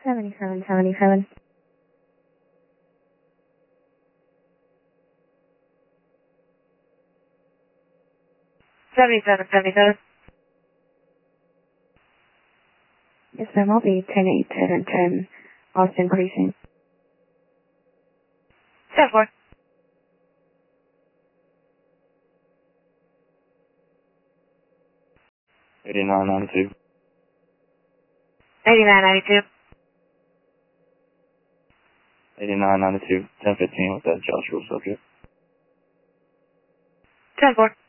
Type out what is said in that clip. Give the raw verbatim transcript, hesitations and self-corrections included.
seventy-seven seventy-seven. seventy-seven seventy-seven. Yes, ma'am. I'll be ten eight ten ten Austin Precinct. ten four. eighty-nine ninety-two. eighty-nine ninety-two. eighty-nine ninety-two. ten fifteen with that Joshua subject. ten four.